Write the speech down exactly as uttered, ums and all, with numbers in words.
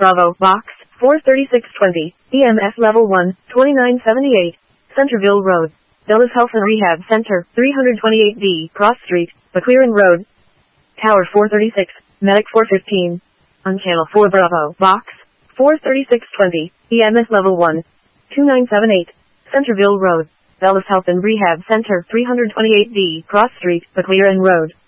Bravo, Box, four thirty-six twenty, E M S Level one, twenty-nine seventy-eight, Centerville Road, Dulles Health and Rehab Center, three twenty-eight D, Cross Street, McQuarrie Road, Tower four thirty-six, Medic four fifteen, on Channel four Bravo, Box, four thirty-six twenty, E M S Level one, twenty-nine seventy-eight, Centerville Road, Dulles Health and Rehab Center, three twenty-eight D, Cross Street, McQuarrie Road.